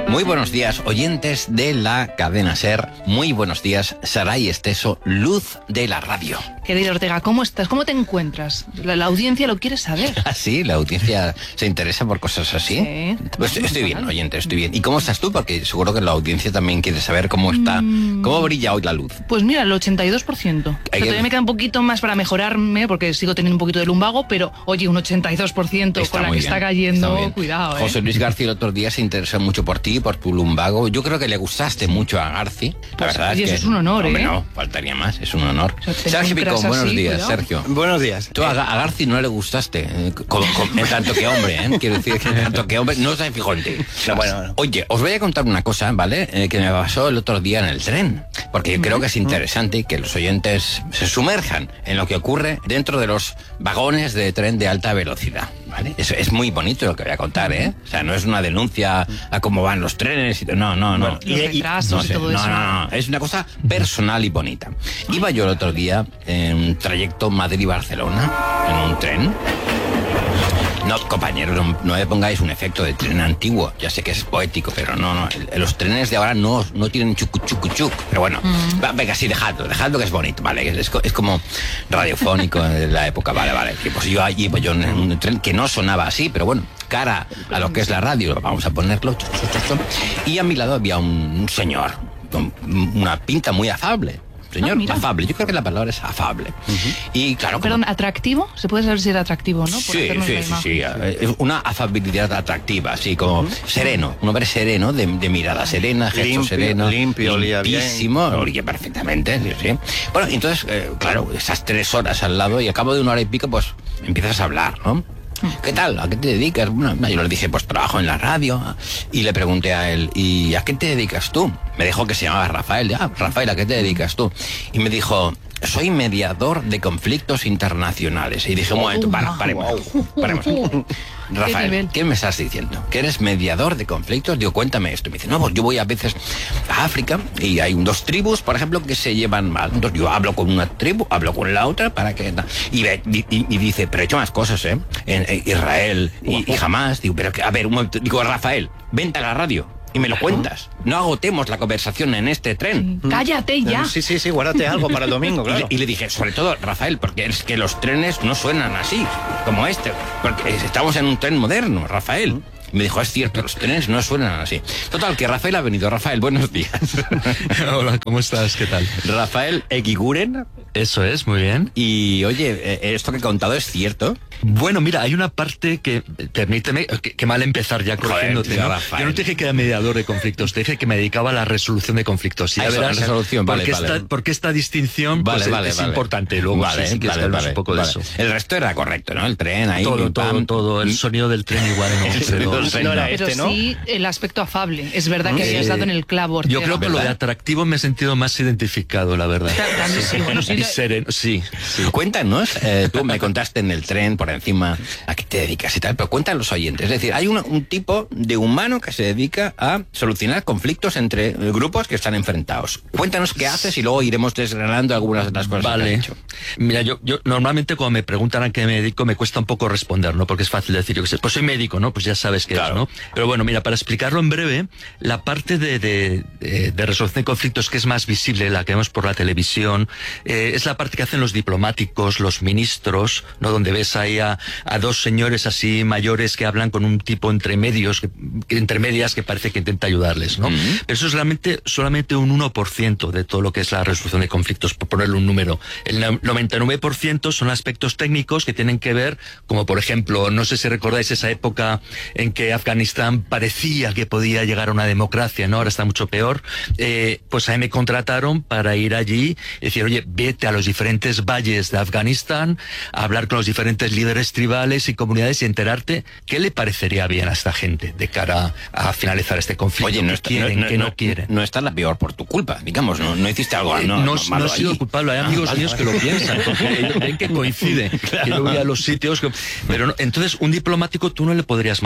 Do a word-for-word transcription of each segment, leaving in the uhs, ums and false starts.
Muy buenos días, oyentes de la cadena SER. Muy buenos días, Saray Esteso, luz de la radio. Querido Ortega, ¿cómo estás? ¿Cómo te encuentras? La, la audiencia lo quiere saber. ¿Ah, sí? ¿La audiencia se interesa por cosas así? Sí. Pues estoy bien, oyente, estoy bien. ¿Y cómo estás tú? Porque seguro que la audiencia también quiere saber cómo está, mm. cómo brilla hoy la luz. Pues mira, el ochenta y dos por ciento. O sea, todavía me queda un poquito más para mejorarme, porque sigo teniendo un poquito de lumbago, pero oye, un ochenta y dos por ciento está con la que bien, está cayendo, está cuidado, ¿eh? José Luis García el otro día se interesó mucho por ti, por tu lumbago. Yo creo que le gustaste sí. mucho a Garci. La pues, verdad oye, es que eso es un honor, no, ¿eh? No, faltaría más, es un honor. O sea, Sergio Picón, buenos así, días, cuidado. Sergio. Buenos días. Tú a, a Garci no le gustaste, eh, con, con, en tanto que hombre, ¿eh? Quiero decir que en tanto que hombre no se fijó en ti. No, bueno, bueno. Oye, os voy a contar una cosa, ¿vale? Eh, que me pasó el otro día en el tren. Porque yo creo que es interesante que los oyentes se sumerjan en lo que ocurre dentro de los vagones de tren de alta velocidad, ¿vale? Es, es muy bonito lo que voy a contar, ¿eh? O sea, no es una denuncia a cómo van los trenes y no, no, no. Bueno, los retrasos no sé, y todo no, eso. No, no, no, es una cosa personal y bonita. Iba yo el otro día en un trayecto Madrid-Barcelona, en un tren. No, compañeros, no, no me pongáis un efecto de tren antiguo. Ya sé que es poético, pero no, no. El, los trenes de ahora no, no tienen chucu, chucu, chuc. Pero bueno, mm. va, venga, sí, dejadlo, dejadlo que es bonito, ¿vale? Es, es como radiofónico de la época, vale, vale. Pues yo allí, pues yo en un tren que no sonaba así, pero bueno, cara a lo que es la radio, vamos a ponerlo. Y a mi lado había un, un señor con una pinta muy afable. Señor, ah, afable, yo creo que la palabra es afable. Uh-huh. Y claro, perdón, como... ¿atractivo? Se puede saber si era atractivo, ¿no? Por sí, sí, sí, sí, sí. Una afabilidad atractiva, así como uh-huh. sereno, un hombre sereno, de, de mirada serena, gesto limpio, sereno, limpio, limpísimo, olía perfectamente, sí, sí. Bueno, entonces, eh, claro, esas tres horas al lado y al cabo de una hora y pico, pues empiezas a hablar, ¿no? ¿Qué tal? ¿A qué te dedicas? Bueno, yo le dije, pues trabajo en la radio. Y le pregunté a él, ¿y a qué te dedicas tú? Me dijo que se llamaba Rafael. Ah, Rafael, ¿a qué te dedicas tú? Y me dijo, soy mediador de conflictos internacionales. Y dije, un momento, para, paremos, paremos. Rafael, ¿qué me estás diciendo? ¿Que eres mediador de conflictos? Digo, cuéntame esto. Y me dice, no, pues yo voy a veces a África y hay dos tribus, por ejemplo, que se llevan mal. Entonces yo hablo con una tribu, hablo con la otra para que... Y, y, y dice, pero he hecho más cosas, ¿eh? En, en Israel y, y jamás. Digo, pero que, a ver, un momento. Digo, Rafael, vente a la radio. Y me lo cuentas. No agotemos la conversación en este tren. Sí. Cállate ya. Sí, sí, sí, guárdate algo para el domingo, claro. Y le, y le dije, sobre todo, Rafael, porque es que los trenes no suenan así, como este. Porque estamos en un tren moderno, Rafael. Y me dijo, es cierto, los trenes no suenan así. Total, que Rafael ha venido. Rafael, buenos días. Hola, ¿cómo estás? ¿Qué tal? Rafael Eguiguren. Eso es, muy bien. Y, oye, ¿esto que he contado es cierto? Bueno, mira, hay una parte que, permíteme, que, que mal empezar ya corrigiéndote, ¿no? Yo no te dije que era mediador de conflictos, te dije que me dedicaba a la resolución de conflictos. Y ah, ya eso, verás, resolución, vale, porque, vale. Esta, porque esta distinción vale, pues, vale, es, vale. es importante. Luego, vale, sí, sí que vale, vale, vale, un poco vale. de eso. El resto era correcto, ¿no? El tren ahí. Todo, todo, pam. todo. El sonido del tren igual. No, el pero, del tren no era este, pero ¿no? sí el aspecto afable. Es verdad que eh, habías dado en el clavo, Ortega. Yo creo que lo de atractivo me he sentido más identificado, la verdad. Sí, sí, bueno, sí, y sereno, sí, sí. Cuéntanos, eh, tú me contaste en el tren por encima a qué te dedicas y tal, pero cuéntanos los oyentes. Es decir, hay un, un tipo de humano que se dedica a solucionar conflictos entre grupos que están enfrentados. Cuéntanos qué haces y luego iremos desgranando algunas de las cosas vale. que has hecho. Mira, yo, yo normalmente cuando me preguntan a qué me dedico me cuesta un poco responder, ¿no? Porque es fácil decir, yo que sé, pues soy médico, ¿no? Pues ya sabes qué claro. es, ¿no? Pero bueno, mira, para explicarlo en breve, la parte de, de, de, de resolución de conflictos que es más visible, la que vemos por la televisión, eh, es la parte que hacen los diplomáticos, los ministros, ¿no? Donde ves ahí a, a dos señores así mayores que hablan con un tipo entre medios, que, que, entre medias que parece que intenta ayudarles, ¿no? Uh-huh. Pero eso es realmente solamente un uno por ciento de todo lo que es la resolución de conflictos, por ponerle un número. El noventa y nueve por ciento son aspectos técnicos que tienen que ver, como por ejemplo, no sé si recordáis esa época en que Afganistán parecía que podía llegar a una democracia, ¿no? Ahora está mucho peor. Eh, pues a mí me contrataron para ir allí y decir, oye, vete a los diferentes valles de Afganistán, a hablar con los diferentes líderes tribales y comunidades y enterarte qué le parecería bien a esta gente de cara a finalizar este conflicto. Oye, no ¿Qué está, quieren, no, no, qué no, no quieren? No está la peor por tu culpa, digamos, no, no hiciste algo eh, no, no, no, no he sido allí. culpable, hay amigos ah, vale, míos vale. que lo piensan, porque ven que coincide, claro. Que yo voy a los sitios, que, pero no, entonces un diplomático tú no le podrías mandar a hacer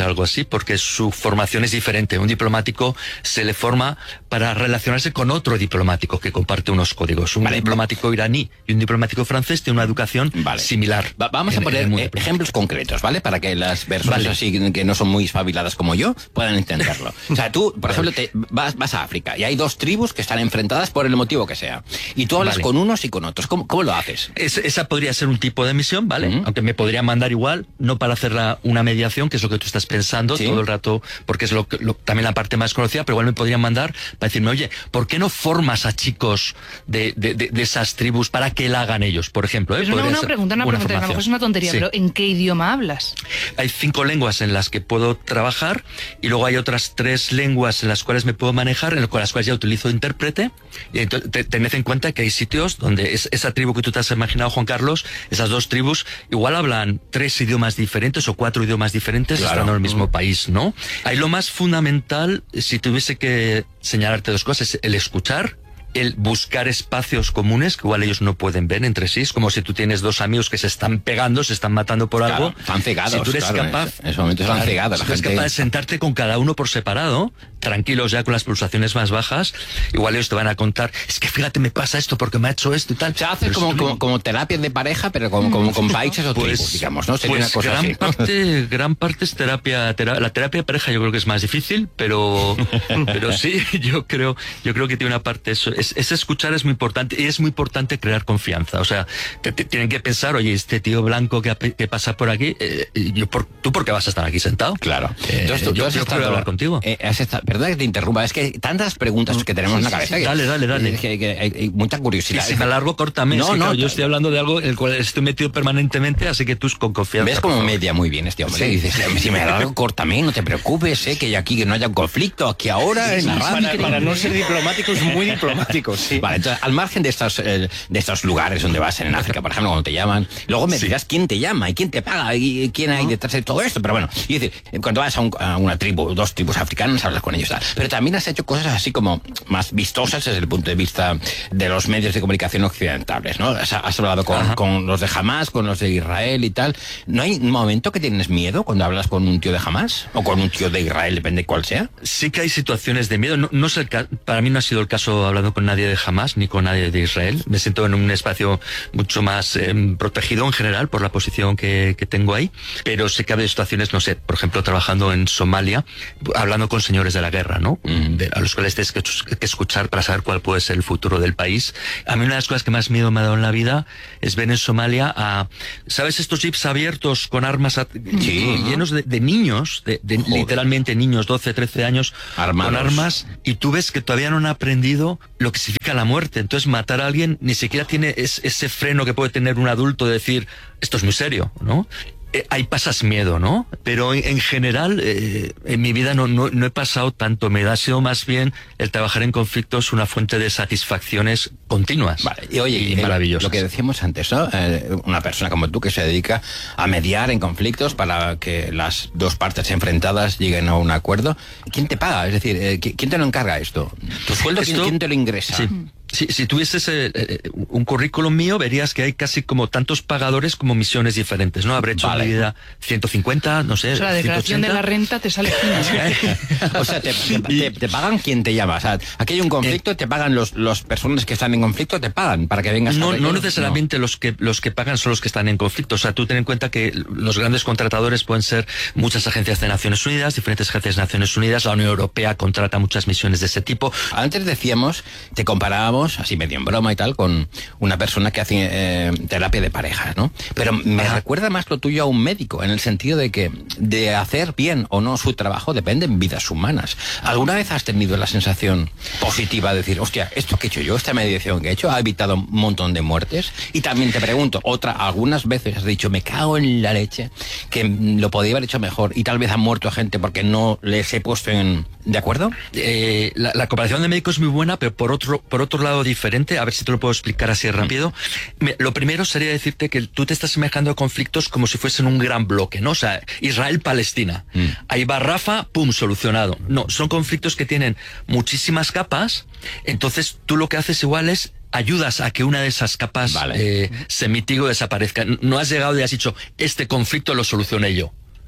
ser algo así, porque su formación es diferente. Un diplomático se le forma para relacionarse con otro diplomático que comparte unos códigos. Un vale, diplomático iraní y un diplomático francés tienen una educación vale. similar. Va, vamos en, a poner eh, ejemplos concretos, ¿vale? Para que las personas vale. así que no son muy espabiladas como yo puedan entenderlo. O sea, tú, por ejemplo, te vas, vas a África y hay dos tribus que están enfrentadas por el motivo que sea. Y tú hablas vale. con unos y con otros. ¿Cómo, cómo lo haces? Es, esa podría ser un tipo de misión, ¿vale? Uh-huh. Aunque me podría mandar igual, no para hacer la, una mediación, que es lo que tú estás pensando ¿sí? todo el rato, porque es lo, lo, también la parte más conocida, pero igual me podrían mandar para decirme, oye, ¿por qué no formas a chicos de, de, de, de esas tribus para que la hagan ellos, por ejemplo? ¿eh? Es una, una pregunta, una, una pregunta, a lo mejor es una tontería, sí. pero ¿en qué idioma hablas? Hay cinco lenguas en las que puedo trabajar y luego hay otras tres lenguas en las cuales me puedo manejar, en las cuales ya utilizo intérprete. Y entonces, te, tened en cuenta que hay sitios donde es, esa tribu que tú te has imaginado, Juan Carlos, esas dos tribus igual hablan tres idiomas diferentes o cuatro idiomas diferentes claro. estando en el mismo mm. país, ¿no? Ahí lo más fundamental, si tuviese que señalarte dos cosas, es el escuchar, el buscar espacios comunes que igual ellos no pueden ver entre sí. Es como si tú tienes dos amigos que se están pegando, se están matando por claro, algo. Están cegados. Si tú eres claro, capaz, en ese momento están cegados. Si tú eres gente... capaz de sentarte con cada uno por separado, tranquilos ya con las pulsaciones más bajas, igual ellos te van a contar, es que fíjate, me pasa esto porque me ha hecho esto y tal. Se hace como, como, como terapia de pareja, pero como, como con países o pues, tribus, digamos, ¿no? Sería pues una cosa gran así, ¿no? parte, gran parte es terapia, terapia, la terapia de pareja yo creo que es más difícil, pero, pero sí, yo creo, yo creo que tiene una parte eso, es, es escuchar es muy importante y es muy importante crear confianza. O sea, te, te, tienen que pensar, oye, este tío blanco que, que pasa por aquí, eh, yo por, ¿tú por qué vas a estar aquí sentado? Claro. Eh, Entonces, tú, yo, tú has yo estado, quiero hablar contigo. Eh, has estado, perdón que te interrumpa, es que hay tantas preguntas que tenemos sí, en la cabeza. Sí, sí. Que, dale, dale, dale. Que, que hay, hay mucha curiosidad. Y si me alargo, córtame. No, es que, no, claro, yo estoy hablando de algo en el cual estoy metido permanentemente, así que tú con confianza. Ves como media muy bien este hombre. Sí. Dices, si me alargo, córtame, no te preocupes, eh, que aquí que no haya un conflicto, aquí ahora sí, en la radio. Para, para no ser diplomáticos, muy diplomáticos, sí. Vale, entonces, al margen de estos, eh, de estos lugares donde vas en África, por ejemplo, cuando te llaman, luego me sí. dirás quién te llama y quién te paga y quién hay detrás de todo esto, pero bueno, y decir, cuando vas a, un, a una tribu, dos tribus africanas, hablas con ellos, tal. Pero también has hecho cosas así como más vistosas desde el punto de vista de los medios de comunicación occidentales, ¿no? Has, has hablado con, con los de Hamas, con los de Israel y tal. ¿No hay un momento que tienes miedo cuando hablas con un tío de Hamas o con un tío de Israel, depende cuál sea? Sí que hay situaciones de miedo. No, no es el ca- para mí no ha sido el caso hablando con nadie de Hamas ni con nadie de Israel. Me siento en un espacio mucho más eh, protegido en general por la posición que, que tengo ahí, pero sé que ha habido situaciones, no sé, por ejemplo, trabajando en Somalia, hablando con señores de la guerra, ¿no? Mm. De, a los cuales tienes que, que escuchar para saber cuál puede ser el futuro del país. A mí una de las cosas que más miedo me ha dado en la vida es ver en Somalia a, ¿sabes? Estos jeeps abiertos con armas a, sí, llenos de, de niños, de, de literalmente niños, doce, trece años, armados, con armas, y tú ves que todavía no han aprendido lo que significa la muerte. Entonces matar a alguien ni siquiera tiene es, ese freno que puede tener un adulto de decir, esto es muy serio, ¿no? Eh, ahí pasas miedo, ¿no? Pero en, en general, eh, en mi vida no, no, no he pasado tanto. Me ha sido más bien el trabajar en conflictos una fuente de satisfacciones continuas. Vale, y oye, y maravillosas. Lo que decíamos antes, ¿no? Eh, una persona como tú que se dedica a mediar en conflictos para que las dos partes enfrentadas lleguen a un acuerdo. ¿Quién te paga? Es decir, eh, ¿quién te lo encarga esto? ¿Tu sueldo? Esto, ¿quién te lo ingresa? Sí. Si, si tuvieses eh, eh, un currículum mío, verías que hay casi como tantos pagadores como misiones diferentes, ¿no? Habré hecho vale. en mi vida ciento cincuenta, no sé. O sea, la declaración de la renta te sale fina. O sea, te, te, te, te pagan quien te llama. O sea, aquí hay un conflicto, eh, te pagan los, los personas que están en conflicto, te pagan para que vengas no, a No necesariamente no. los que los que pagan son los que están en conflicto. O sea, tú ten en cuenta que los grandes contratadores pueden ser muchas agencias de Naciones Unidas, diferentes agencias de Naciones Unidas, la Unión Europea contrata muchas misiones de ese tipo. Antes decíamos, te comparábamos, así medio en broma y tal, con una persona que hace eh, terapia de pareja, ¿no? Pero me Ajá. recuerda más lo tuyo a un médico, en el sentido de que de hacer bien o no su trabajo dependen vidas humanas. ¿Alguna vez has tenido la sensación positiva de decir, hostia, esto que he hecho yo, esta mediación que he hecho, ha evitado un montón de muertes? Y también te pregunto, otra, algunas veces has dicho, me cago en la leche, que lo podía haber hecho mejor y tal vez han muerto gente porque no les he puesto en... ¿De acuerdo? Eh, la, la comparación de médicos es muy buena, pero por otro, por otro lado diferente, a ver si te lo puedo explicar así rápido. Mm. Lo primero sería decirte que tú te estás semejando a conflictos como si fuesen un gran bloque, ¿no? O sea, Israel-Palestina. Mm. Ahí va Rafa, pum, solucionado. No, son conflictos que tienen muchísimas capas, entonces tú lo que haces igual es ayudas a que una de esas capas vale. eh, se mitigue o desaparezca. No has llegado y has dicho, este conflicto lo solucioné yo.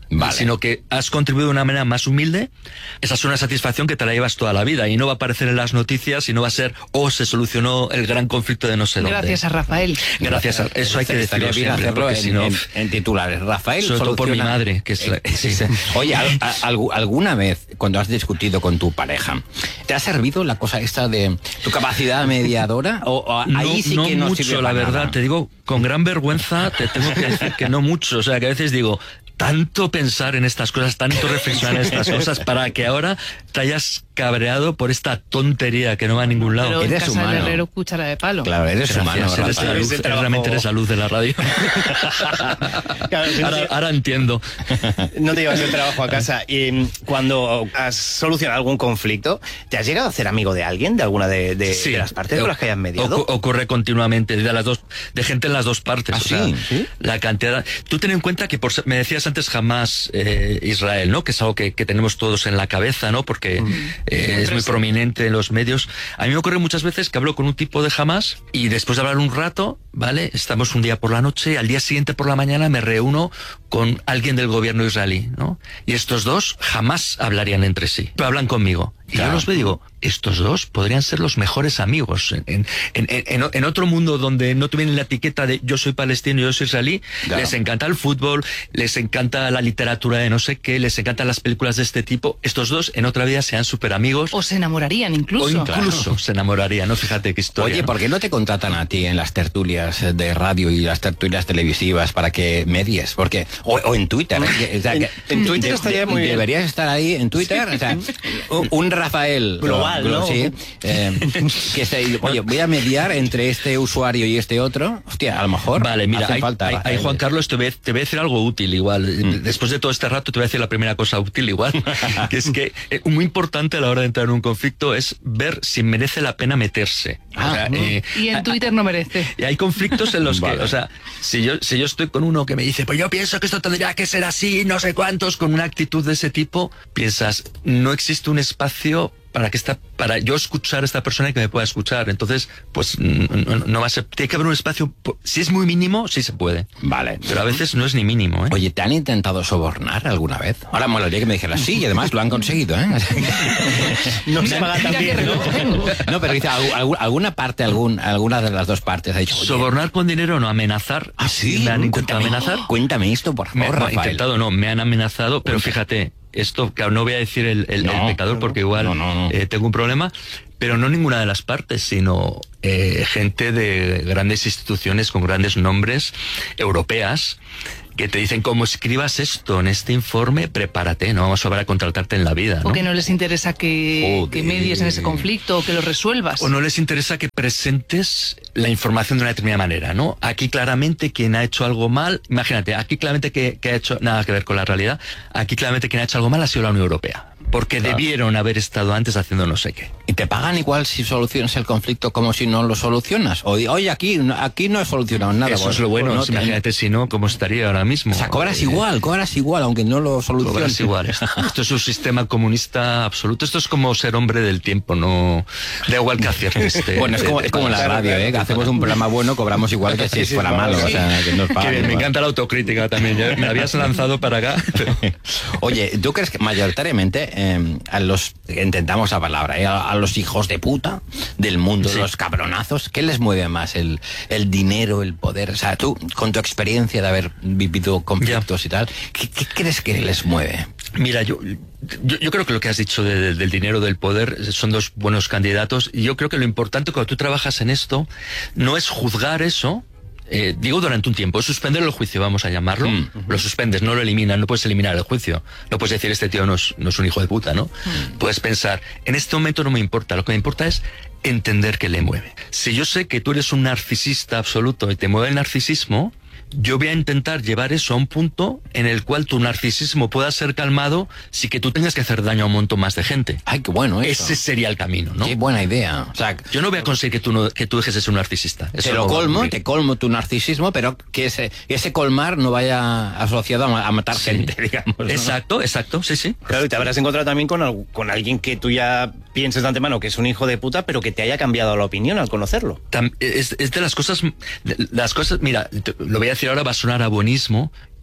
vale. sino que has contribuido de una manera más humilde. Esa es una satisfacción que te la llevas toda la vida y no va a aparecer en las noticias y no va a ser, oh, se solucionó el gran conflicto de no sé dónde. Gracias a Rafael. Gracias a, eso hay que decirlo siempre, hacerlo en, si no, en, en titulares. Rafael sobre todo por mi madre, que es la, sí. Sí. Oye, al, al, ¿alguna vez cuando has discutido con tu pareja te ha servido la cosa esta de tu capacidad mediadora? ¿O, o no, ahí sí no que no mucho, sirve la para verdad, nada? te digo, con gran vergüenza te tengo que decir que no mucho. O sea, que a veces digo, tanto pensar en estas cosas, tanto reflexionar en estas cosas para que ahora te hayas cabreado por esta tontería que no va a ningún lado. Pero en Eres casa humano. del herrero, cuchara de palo. Claro, eres Gracias, humano. eres, Rafael. la luz, Ese eres trabajo- realmente eres la luz de la radio. Claro, si no ahora, te- ahora entiendo. No te llevas el trabajo a casa. Y cuando has solucionado algún conflicto, ¿te has llegado a hacer amigo de alguien, de alguna de, de, de las partes con las que hayas mediado? Ocu- ocurre continuamente, de las dos, de gente en las dos partes. ¿Ah, o sea, sí? ¿Sí? la cantidad. Tú ten en cuenta que por ser- me decías antes jamás eh, Israel, ¿no? Que es algo que, que tenemos todos en la cabeza, ¿no? Porque eh, es muy prominente en los medios. A mí me ocurre muchas veces que hablo con un tipo de Hamás y después de hablar un rato, ¿vale? Estamos un día por la noche, al día siguiente por la mañana me reúno con alguien del gobierno israelí, ¿no? Y estos dos jamás hablarían entre sí, pero hablan conmigo. Y Claro. yo los veo y digo, estos dos podrían ser los mejores amigos. En, en, en, en, en otro mundo donde no tuvieran la etiqueta de yo soy palestino, yo soy israelí, Claro. les encanta el fútbol, les encanta la literatura de no sé qué, les encantan las películas de este tipo. Estos dos en otra vida sean súper amigos. O se enamorarían incluso. O incluso Claro. se enamorarían, ¿no? Fíjate qué historia. Oye, ¿no? ¿por qué no te contratan a ti en las tertulias de radio y las tertulias televisivas para que medies? Porque o, o en Twitter. ¿eh? O sea, En- que- en Twitter de- estaría de- muy bien. Deberías estar ahí en Twitter. O sea, un, un Rafael Global, ¿no? Sí, eh, que se, oye, voy a mediar entre este usuario y este otro. Hostia, a lo mejor. Vale, mira, hace hay, falta hay- hay, Rafael. Juan Carlos, te voy, a, te voy a decir algo útil igual. Mm. Después de todo este rato te voy a decir la primera cosa útil igual, que es que eh, muy importante a la hora de entrar en un conflicto es ver si merece la pena meterse. Ah, O sea, mm. eh, Y en Twitter no merece. Y hay conflictos en los Vale. que, o sea, si yo, si yo estoy con uno que me dice, pues yo pienso que esto tendría que ser así, no sé cuántos, con una actitud de ese tipo, piensas, no existe un espacio para que esta, para yo escuchar a esta persona y que me pueda escuchar. Entonces, pues no, no, no va a ser, tiene que haber un espacio, si es muy mínimo, sí se puede. Vale. Pero a veces no es ni mínimo, ¿eh? Oye, ¿te han intentado sobornar alguna vez? Ahora molaría que me dijeras sí, y además lo han conseguido, ¿eh? No se paga Mira tan qué bien, reloj ¿no? tengo. No, pero dice, algu- algu- alguna parte, algún, alguna de las dos partes ha dicho, oye, Sobornar con dinero, no amenazar. ¿ah, sí? Me han intentado Cuéntame, amenazar. Cuéntame esto, por Me, favor, no, Rafael. intentado no, me han amenazado, pero Cuenta. fíjate, esto, claro, no voy a decir el, el- No, el pecador no, porque igual no, no, no. eh, tengo un problema, pero no ninguna de las partes, sino eh, gente de grandes instituciones con grandes nombres europeas que te dicen, como escribas esto en este informe, prepárate, no vamos a volver a contratarte en la vida, ¿no? O que no les interesa que, Joder. que medies en ese conflicto o que lo resuelvas. O no les interesa que presentes la información de una determinada manera, ¿no? Aquí claramente quien ha hecho algo mal, imagínate, aquí claramente que, que ha hecho nada que ver con la realidad, aquí claramente quien ha hecho algo mal ha sido la Unión Europea. Porque Claro. debieron haber estado antes haciendo no sé qué. ¿Y te pagan igual si solucionas el conflicto como si no lo solucionas? O di- oye, aquí, no- aquí no he solucionado nada. Eso pues, es lo bueno, pues no, te- imagínate si no, cómo estaría ahora mismo. O sea, cobras Eh, igual, cobras igual, aunque no lo soluciones. Cobras igual. Esto, esto es un sistema comunista absoluto. Esto es como ser hombre del tiempo, no da igual que aciertes. te- Bueno, es te- como, te es como en la pagas. radio, ¿eh? Que hacemos un programa bueno, cobramos igual que si Sí, fuera sí, malo. sí. O sea, que nos Qué pagan bien, me igual. encanta la autocrítica también. Ya me la habías lanzado para acá. pero- Oye, ¿tú crees que mayoritariamente eh, a los, intentamos la palabra, eh, a, a los hijos de puta del mundo, Sí. los cabronazos, ¿qué les mueve más? ¿El, el dinero, el poder? O sea, tú, con tu experiencia de haber vivido conflictos y tal, ¿qué, qué crees que les mueve? Mira, yo, yo, yo creo que lo que has dicho de- de- del dinero, del poder, son dos buenos candidatos. Y yo creo que lo importante cuando tú trabajas en esto no es juzgar eso. Eh, digo durante un tiempo, es suspender el juicio, vamos a llamarlo. Mm. Lo suspendes, no lo eliminas, no puedes eliminar el juicio. No puedes decir, este tío no es, no es un hijo de puta, ¿no? Puedes pensar, en este momento no me importa, lo que me importa es entender qué le mueve. Si yo sé que tú eres un narcisista absoluto y te mueve el narcisismo, yo voy a intentar llevar eso a un punto en el cual tu narcisismo pueda ser calmado sin que tú tengas que hacer daño a un montón más de gente. Ay, qué bueno eso. Ese sería el camino, ¿no? Qué buena idea. O sea, Yo no voy a conseguir que tú, no, que tú dejes de ser un narcisista. Eso te no lo va a colmo, ocurrir. te colmo tu narcisismo, pero que ese, ese colmar no vaya asociado a, ma- a matar Sí. gente, digamos. ¿no? Exacto, exacto, sí, sí. Claro, y te habrás encontrado también con, al- con alguien que tú ya pienses de antemano que es un hijo de puta, pero que te haya cambiado la opinión al conocerlo. Tam- es, es de las cosas, de las cosas, mira, te- lo voy a decir ahora, va a sonar a buenismo,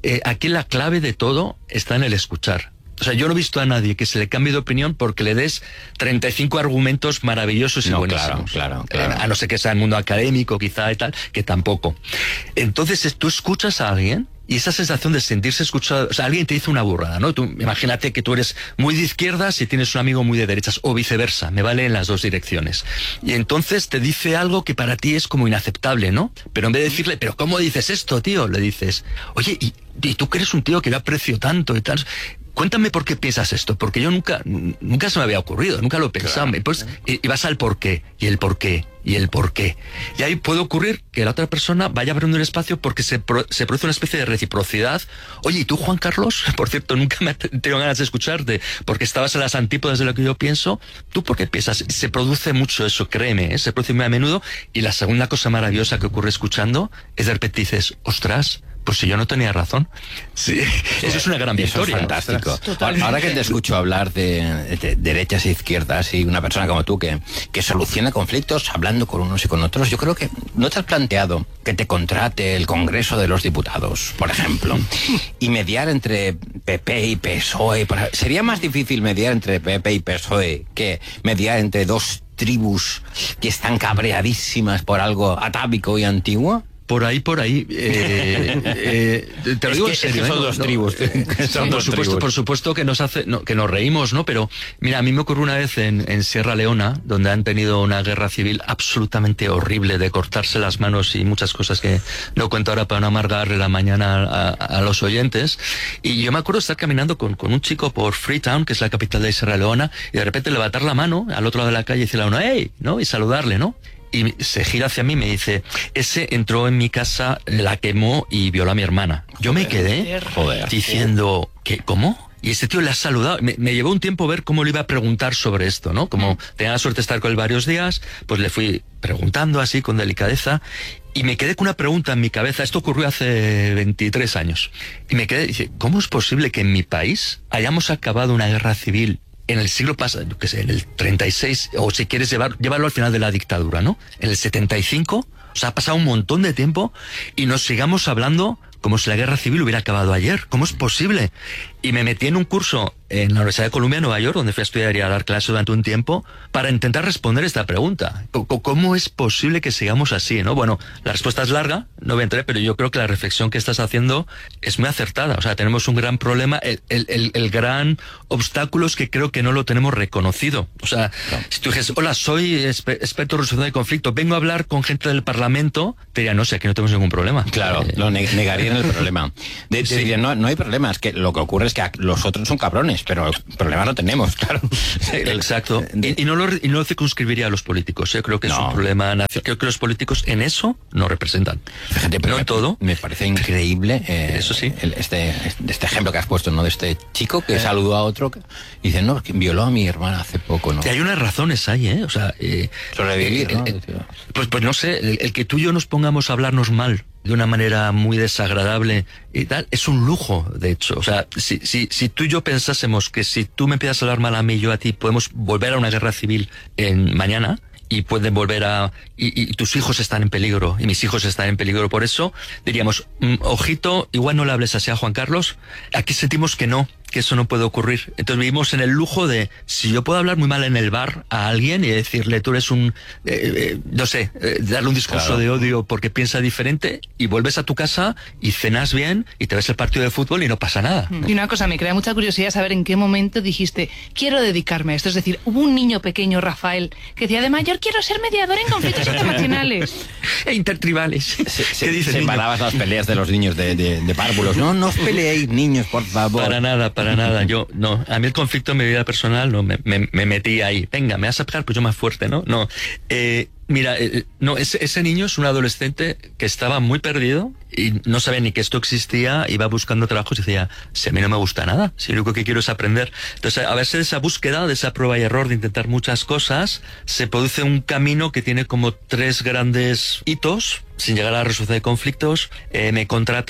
eh, aquí la clave de todo está en el escuchar. O sea, yo no he visto a nadie que se le cambie de opinión porque le des treinta y cinco argumentos maravillosos y no, buenísimos. Claro, claro, claro. Eh, a no ser que sea el mundo académico, quizá y tal, que tampoco. Entonces, tú escuchas a alguien y esa sensación de sentirse escuchado, o sea, alguien te dice una burrada, ¿no? Tú, imagínate que tú eres muy de izquierdas y tienes un amigo muy de derechas, o viceversa, me vale en las dos direcciones. Y entonces te dice algo que para ti es como inaceptable, ¿no? Pero en vez de decirle, ¿pero cómo dices esto, tío? Le dices, oye, ¿y, y tú que eres un tío que yo aprecio tanto y tal? Cuéntame por qué piensas esto, porque yo nunca, nunca se me había ocurrido, nunca lo he pensado. Claro. Pues, y, y vas al por qué, y el por qué, y el por qué. Y ahí puede ocurrir que la otra persona vaya abriendo un espacio porque se, pro, se produce una especie de reciprocidad. Oye, ¿y tú, Juan Carlos? Por cierto, nunca me he tenido ganas de escucharte porque estabas en las antípodas de lo que yo pienso. ¿Tú por qué piensas? Se produce mucho eso, créeme, ¿eh? Se produce muy a menudo. Y la segunda cosa maravillosa que ocurre escuchando es de repente dices, ostras, pues si yo no tenía razón. Sí, eso es una gran victoria. Eso es fantástico. Totalmente. Ahora que te escucho hablar de, de derechas e izquierdas y una persona como tú que, que soluciona conflictos hablando con unos y con otros, yo creo que no te has planteado que te contrate el Congreso de los Diputados, por ejemplo, y mediar entre P P y P S O E. Sería más difícil mediar entre P P y P S O E que mediar entre dos tribus que están cabreadísimas por algo atávico y antiguo. Por ahí, por ahí. Eh, eh, te lo digo en serio. Es que son ¿eh? dos no, tribus. Eh, son por, supuesto, tribus. por supuesto que nos hace, no, que nos reímos, ¿no? Pero mira, a mí me ocurrió una vez en, en Sierra Leona, donde han tenido una guerra civil absolutamente horrible de cortarse las manos y muchas cosas que no cuento ahora para no amargarle la mañana a, a, a los oyentes. Y yo me acuerdo estar caminando con, con un chico por Freetown, que es la capital de Sierra Leona, y de repente levantar la mano al otro lado de la calle y decirle a uno, ¡hey! ¿no? Y saludarle, ¿no? Y se gira hacia mí y me dice, ese entró en mi casa, la quemó y violó a mi hermana. Yo me quedé Joder. diciendo, ¿qué? ¿Cómo? Y ese tío le ha saludado. Me, me llevó un tiempo ver cómo le iba a preguntar sobre esto, ¿no? Como tenía la suerte de estar con él varios días, pues le fui preguntando así con delicadeza y me quedé con una pregunta en mi cabeza. Esto ocurrió hace veintitrés años. Y me quedé, dice, ¿cómo es posible que en mi país hayamos acabado una guerra civil en el siglo pasado, yo qué sé, en el treinta y seis, o si quieres llevar, llevarlo al final de la dictadura, ¿no? En el setenta y cinco, o sea, ha pasado un montón de tiempo y nos sigamos hablando como si la guerra civil hubiera acabado ayer. ¿Cómo es posible? Y me metí en un curso en la Universidad de Columbia, en Nueva York, donde fui a estudiar y a dar clases durante un tiempo, para intentar responder esta pregunta. ¿Cómo es posible que sigamos así, no? Bueno, la respuesta es larga, no voy a entrar, pero yo creo que la reflexión que estás haciendo es muy acertada. O sea, tenemos un gran problema, el, el, el, el gran obstáculo es que creo que no lo tenemos reconocido. O sea, no. Si tú dices, hola, soy experto en resolución de conflictos, vengo a hablar con gente del Parlamento, te diría, no sé, aquí no tenemos ningún problema. Claro, eh, lo neg negarían el problema. De, sí. dirían, no, no hay problema, es que lo que ocurre es que los otros son cabrones, pero problemas no tenemos, claro. Exacto. Y, y, no lo, y no lo circunscribiría a los políticos. Yo creo que no. es un problema nacional. Creo que los políticos en eso no representan. Fíjate, pero no en todo. Me parece increíble eh, eso sí. El, este, este ejemplo que has puesto, ¿no? De este chico que eh. saludó a otro y dice, no, que violó a mi hermana hace poco, ¿no? Y hay unas razones ahí, ¿eh? O sea, eh, sobrevivir, eh, ¿no? Eh, pues, pues no sé, el, el que tú y yo nos pongamos a hablarnos mal de una manera muy desagradable y tal, es un lujo, de hecho. O sea, si, si, si tú y yo pensásemos que si tú me empiezas a hablar mal a mí y yo a ti, podemos volver a una guerra civil en mañana y pueden volver a... Y, y tus hijos están en peligro y mis hijos están en peligro. Por eso diríamos, mm, ojito, igual no le hables así a Juan Carlos. Aquí sentimos que no, que eso no puede ocurrir. Entonces vivimos en el lujo de, si yo puedo hablar muy mal en el bar a alguien y decirle, tú eres un, eh, eh, no sé, eh, darle un discurso claro. de odio porque piensa diferente, y vuelves a tu casa y cenas bien y te ves el partido de fútbol y no pasa nada. Y una cosa, me crea mucha curiosidad saber en qué momento dijiste, quiero dedicarme a esto. Es decir, hubo un niño pequeño, Rafael, que decía, de mayor quiero ser mediador en conflictos internacionales. E intertribales. Se, se, ¿Qué dices, separabas las peleas de los niños de, de, de párvulos. No, no os peleéis, niños, por favor. Para nada, para nada. Yo, no, a mí el conflicto en mi vida personal, no, me, me, me metí ahí. Venga, me vas a pegar, pues yo más fuerte, ¿no? No, eh, mira, eh, no, ese, ese niño es un adolescente que estaba muy perdido y no sabía ni que esto existía, iba buscando trabajos y decía, si a mí no me gusta nada, si lo único que quiero es aprender. Entonces, a veces de esa búsqueda, de esa prueba y error, de intentar muchas cosas, se produce un camino que tiene como tres grandes hitos, sin llegar a la resolución de conflictos. Eh, me contratan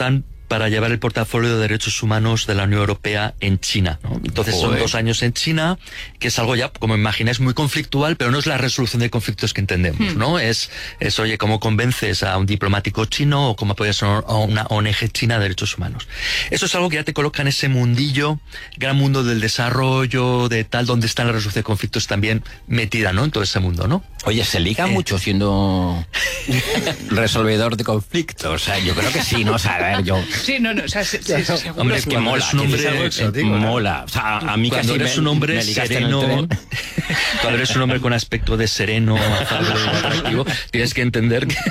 para llevar el portafolio de derechos humanos de la Unión Europea en China, ¿no? Entonces Joder. son dos años en China, que es algo ya, como imagináis, muy conflictual, pero no es la resolución de conflictos que entendemos, hmm. ¿no? Es, es, oye, ¿cómo convences a un diplomático chino o cómo apoyas a una O N G china de derechos humanos? Eso es algo que ya te coloca en ese mundillo, gran mundo del desarrollo, de tal, donde está la resolución de conflictos también metida, ¿no? En todo ese mundo, ¿no? Oye, ¿se liga eh. mucho siendo resolvedor de conflictos? O sea, yo creo que sí, ¿no? O sea, a ver, yo... Sí, no, no, o sea, sí, sí, sí, seguro. Hombre, es que mola, es un hombre, es algo exótico, ¿no? Mola. O sea, a mí cuando casi eres me, un hombre me sereno, cuando eres un hombre con aspecto de sereno, afable, atractivo, tienes que entender que...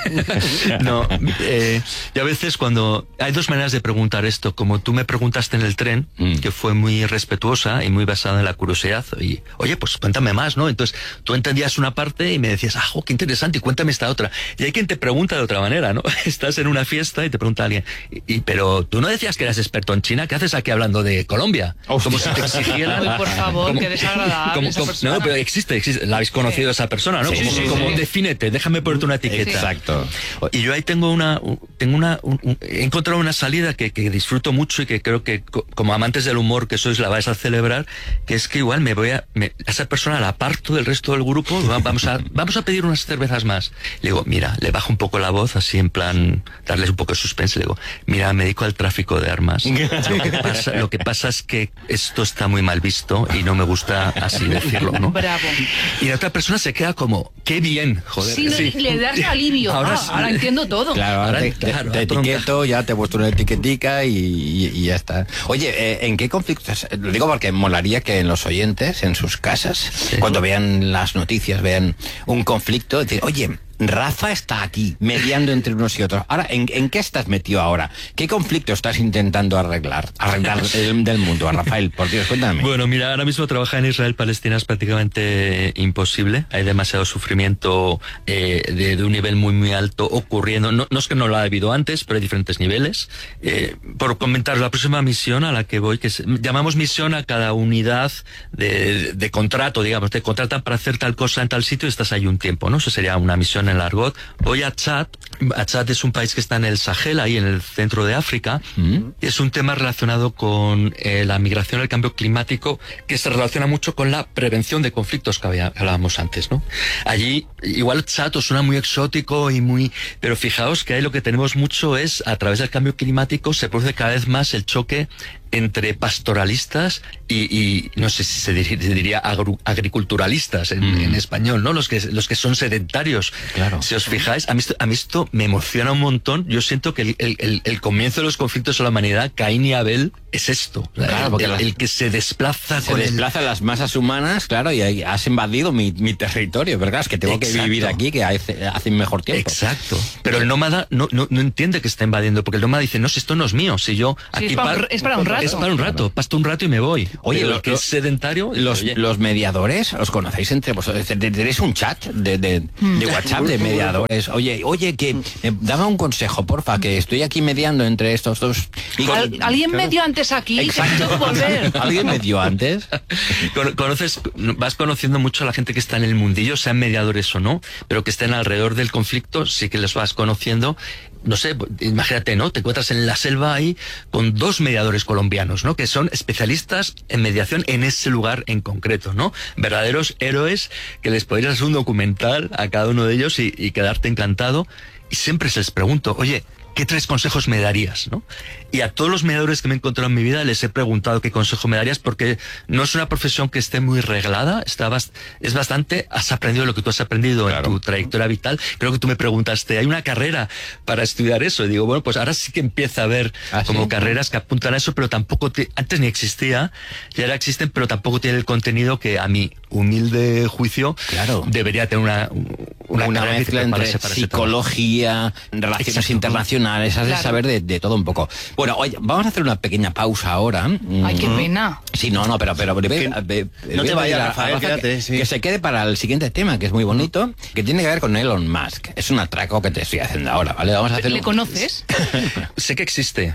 no, eh, y a veces cuando... Hay dos maneras de preguntar esto, como tú me preguntaste en el tren, mm. que fue muy respetuosa y muy basada en la curiosidad, y, oye, pues cuéntame más, ¿no? Entonces, tú entendías una parte y me decías, ah, oh, qué interesante, y cuéntame esta otra. Y hay quien te pregunta de otra manera, ¿no? Estás en una fiesta y te pregunta alguien, y, y, pero tú no decías que eras experto en China, ¿qué haces aquí hablando de Colombia? Oh, como si te exigieran... Uy, por favor, como, qué desagradable como, esa como, persona. No, pero existe, existe, la habéis conocido sí. esa persona, ¿no? Sí, como sí, como sí. defínete, déjame ponerte una etiqueta. Exacto. Y yo ahí tengo una, tengo una, un, un, he encontrado una salida que, que disfruto mucho y que creo que co, como amantes del humor que sois la vais a celebrar, que es que igual me voy a, me, a esa persona la aparto del resto del grupo, vamos a, vamos a pedir unas cervezas más. Le digo, mira, le bajo un poco la voz, así en plan, darles un poco de suspense, le digo, mira, me dedico al tráfico de armas. Lo que pasa, lo que pasa es que esto está muy mal visto y no me gusta así decirlo, ¿no? Bravo. Y la otra persona se queda como, qué bien, joder. Sí, no, sí. Le das alivio. Ahora, ah, ahora entiendo todo. Claro, ahora te, claro, te, te etiqueto, ya te he puesto una etiquetica y, y, y ya está. Oye, eh, ¿en qué conflictos? Lo digo porque molaría que en los oyentes, en sus casas, sí. cuando vean las noticias, vean un conflicto, decir, oye, Rafa está aquí, mediando entre unos y otros. Ahora, ¿en, ¿en qué estás metido ahora? ¿Qué conflicto estás intentando arreglar? Arreglar el, del mundo, a Rafael, por Dios, cuéntame. Bueno, mira, ahora mismo trabajar en Israel-Palestina es prácticamente imposible. Hay demasiado sufrimiento eh, de, de un nivel muy, muy alto ocurriendo. No, no es que no lo ha habido antes, pero hay diferentes niveles. Eh, por comentar, la próxima misión a la que voy, que se, llamamos misión a cada unidad de, de, de contrato, digamos, te contratan para hacer tal cosa en tal sitio y estás ahí un tiempo, ¿no? Eso sería una misión en el argot. Voy a Chad. A Chad es un país que está en el Sahel, ahí en el centro de África. Mm. Es un tema relacionado con eh, la migración, el cambio climático, que se relaciona mucho con la prevención de conflictos que había, hablábamos antes, ¿no? Allí, igual Chad os suena muy exótico y muy... Pero fijaos que ahí lo que tenemos mucho es, a través del cambio climático, se produce cada vez más el choque entre pastoralistas y, y no sé si se diría, se diría agru, agriculturalistas en, mm. en español, ¿no? Los que los que son sedentarios. Claro. Si os fijáis, a mí, a mí esto me emociona un montón. Yo siento que el, el, el comienzo de los conflictos de la humanidad, Caín y Abel, es esto. Claro, el, el, el que se desplaza se con desplaza el... las masas humanas, claro, y has invadido mi, mi territorio, ¿verdad? Es que tengo Exacto. que vivir aquí, que hace, hace mejor tiempo. Exacto. Pero el nómada no, no, no entiende que está invadiendo, porque el nómada dice, no, si esto no es mío, si yo aquí sí, es, para, par, es para un rato. Es para un rato, pasto un rato y me voy. Oye, lo lo, que lo, es sedentario... Los, oye. los mediadores, ¿os conocéis entre vosotros? ¿Tenéis un chat de, de, de WhatsApp de mediadores? Oye, oye, que eh, dame un consejo, porfa, que estoy aquí mediando entre estos dos... Y con, Al, ¿Alguien claro. medio antes aquí? Exacto. Que volver. ¿Alguien medio antes? Conoces, vas conociendo mucho a la gente que está en el mundillo, sean mediadores o no, pero que estén alrededor del conflicto, sí que les vas conociendo. No sé, imagínate, ¿no? Te encuentras en la selva ahí con dos mediadores colombianos, ¿no? Que son especialistas en mediación en ese lugar en concreto, ¿no? Verdaderos héroes que les podrías hacer un documental a cada uno de ellos y, y quedarte encantado. Y siempre se les pregunto, oye, ¿qué tres consejos me darías, no? Y a todos los mediadores que me he encontrado en mi vida les he preguntado qué consejo me darías, porque no es una profesión que esté muy reglada, está bast- es bastante, has aprendido lo que tú has aprendido claro. en tu trayectoria vital. Creo que tú me preguntaste, ¿hay una carrera para estudiar eso? Y digo, bueno, pues ahora sí que empieza a haber ¿Ah, como sí? carreras que apuntan a eso, pero tampoco, te, antes ni existía, y ahora existen, pero tampoco tiene el contenido que a mi humilde juicio claro. debería tener una, una, una mezcla entre psicología, relaciones Exacto. internacionales, has claro. de saber de, de todo un poco. Bueno, oye, vamos a hacer una pequeña pausa ahora. Ay, qué pena. Sí, no, no, pero... pero ve, ve, ve, no te vayas, Rafael, Rafa, quédate, que, sí. que se quede para el siguiente tema, que es muy bonito, que tiene que ver con Elon Musk. Es un atraco que te estoy haciendo ahora, ¿vale? Vamos a hacer ¿Le un... conoces? Sé que existe.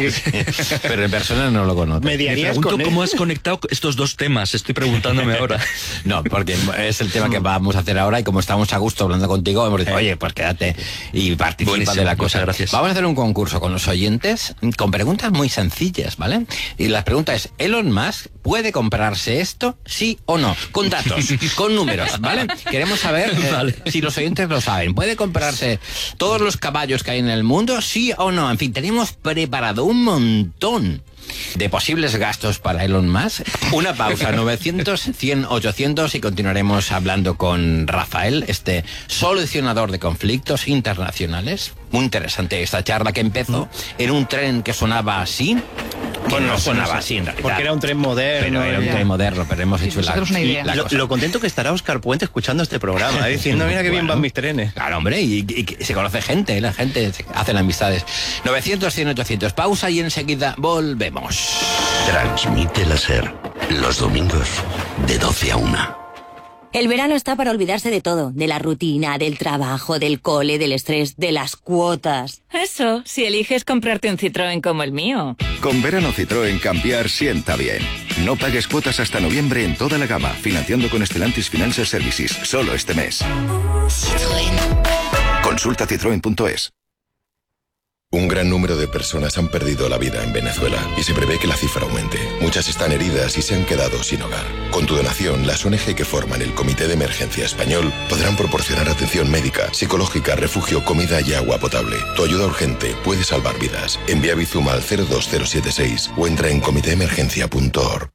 Pero en persona no lo conozco. Me pregunto cómo has conectado estos dos temas, estoy preguntándome ahora. No, porque es el tema que vamos a hacer ahora y como estamos a gusto gusto hablando contigo. Hemos dicho, oye, pues quédate y participa Buenísimo, de la cosa. Gracias. Vamos a hacer un concurso con los oyentes con preguntas muy sencillas, ¿vale? Y la pregunta es, ¿Elon Musk puede comprarse esto, sí o no? Con datos, con números, ¿vale? Queremos saber eh, vale. si los oyentes lo saben. ¿Puede comprarse todos los caballos que hay en el mundo, sí o no? En fin, tenemos preparado un montón de posibles gastos para Elon Musk. Una pausa, novecientos, cien, ochocientos y continuaremos hablando con Rafael, este solucionador de conflictos internacionales. Muy interesante esta charla que empezó en un tren que sonaba así. Bueno, no sonaba no así en realidad. Porque era un tren moderno. Pero era un ya. tren moderno, pero hemos hecho la, una idea. la lo, lo contento que estará Óscar Puente escuchando este programa, ¿eh? Diciendo, mira qué bien bueno, van mis trenes. Claro, hombre, y, y, y se conoce gente, la gente hace amistades. novecientos, cien, ochocientos. Pausa y enseguida volvemos. Transmite la SER, los domingos de doce a una. El verano está para olvidarse de todo, de la rutina, del trabajo, del cole, del estrés, de las cuotas. Eso, si eliges comprarte un Citroën como el mío. Con verano Citroën cambiar sienta bien. No pagues cuotas hasta noviembre en toda la gama, financiando con Stellantis Financial Services, solo este mes. Citroën. Consulta citroen punto es. Un gran número de personas han perdido la vida en Venezuela y se prevé que la cifra aumente. Muchas están heridas y se han quedado sin hogar. Con tu donación, las O N G que forman el Comité de Emergencia Español podrán proporcionar atención médica, psicológica, refugio, comida y agua potable. Tu ayuda urgente puede salvar vidas. Envía Bizum al cero dos cero siete seis o entra en comité emergencia punto org.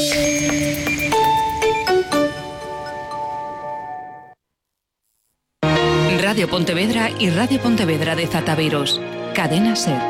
Radio Pontevedra y Radio Pontevedra de Zataveros. Cadena SER.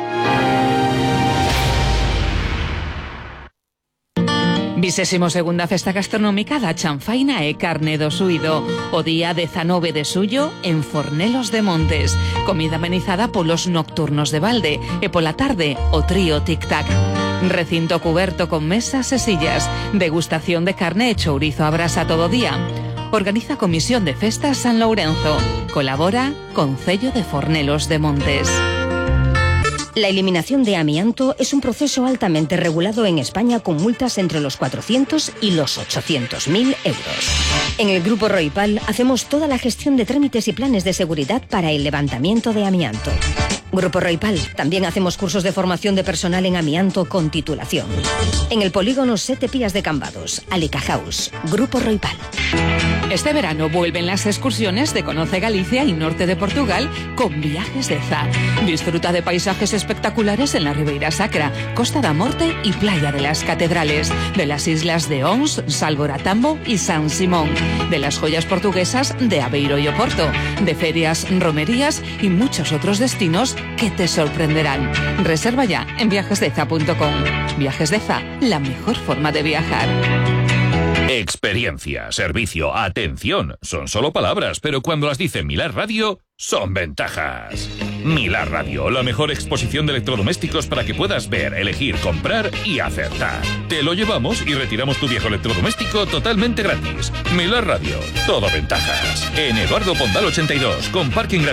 Vigésimo segunda festa gastronómica da chanfaina e carne do suído. O día dezanove de suyo en Fornelos de Montes. Comida amenizada polos nocturnos de balde e pola tarde o trío tic-tac. Recinto cuberto con mesas e sillas. Degustación de carne e chourizo a brasa todo día. Organiza Comisión de Festas San Lourenzo. Colabora Concello de Fornelos de Montes. La eliminación de amianto es un proceso altamente regulado en España con multas entre los cuatrocientos y los ochocientos mil euros. En el Grupo Roipal hacemos toda la gestión de trámites y planes de seguridad para el levantamiento de amianto. Grupo Roipal, también hacemos cursos de formación de personal en amianto con titulación. En el polígono Sete Pías de Cambados, Alica House, Grupo Roipal. Este verano vuelven las excursiones de Conoce Galicia y Norte de Portugal con Viajes de Za. Disfruta de paisajes espectaculares en la Ribeira Sacra, Costa da Morte y Playa de las Catedrales, de las islas de Ons, Salvoratambo y San Simón, de las joyas portuguesas de Aveiro y Oporto, de ferias, romerías y muchos otros destinos que te sorprenderán. Reserva ya en viajes de za punto com. Viajes de Za, la mejor forma de viajar. Experiencia, servicio, atención, son solo palabras, pero cuando las dice Milar Radio, son ventajas. Milar Radio, la mejor exposición de electrodomésticos para que puedas ver, elegir, comprar y acertar. Te lo llevamos y retiramos tu viejo electrodoméstico totalmente gratis. Milar Radio, todo ventajas. En Eduardo Pondal ochenta y dos, con parking gratuito.